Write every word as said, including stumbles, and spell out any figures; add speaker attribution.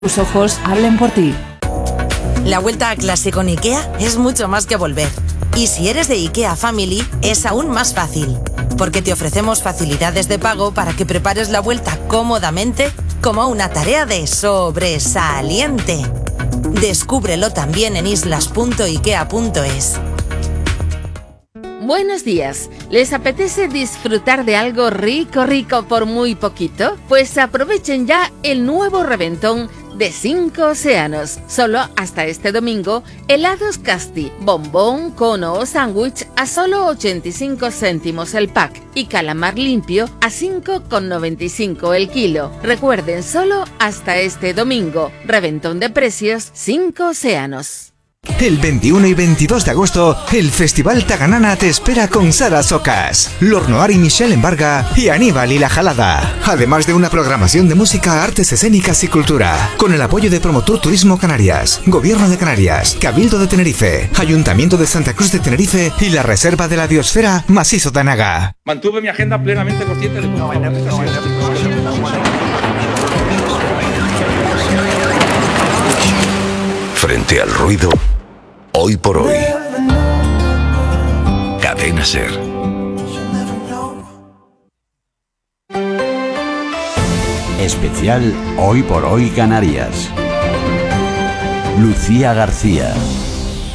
Speaker 1: Tus ojos hablen por ti.
Speaker 2: La vuelta a clase con IKEA es mucho más que volver. Y si eres de IKEA Family, es aún más fácil. Porque te ofrecemos facilidades de pago para que prepares la vuelta cómodamente como una tarea de sobresaliente. Descúbrelo también en islas punto ikea punto es.
Speaker 3: Buenos días. ¿Les apetece disfrutar de algo rico, rico por muy poquito? Pues aprovechen ya el nuevo reventón de Cinco Océanos. Solo hasta este domingo, helados Casti, bombón, cono o sándwich a solo ochenta y cinco céntimos el pack y calamar limpio a cinco con noventa y cinco el kilo. Recuerden, solo hasta este domingo, reventón de precios Cinco Océanos.
Speaker 4: El veintiuno y veintidós de agosto, el Festival Taganana te espera con Sara Socas, Lornoar y Michelle Embarga y Aníbal y la Jalada. Además de una programación de música, artes escénicas y cultura, con el apoyo de Promotur Turismo Canarias, Gobierno de Canarias, Cabildo de Tenerife, Ayuntamiento de Santa Cruz de Tenerife y la Reserva de la Biosfera Macizo de Anaga.
Speaker 5: Mantuve mi agenda plenamente consciente de que no,
Speaker 6: Frente al ruido, hoy por hoy. Cadena Ser.
Speaker 7: Especial Hoy por Hoy Canarias. Lucía García.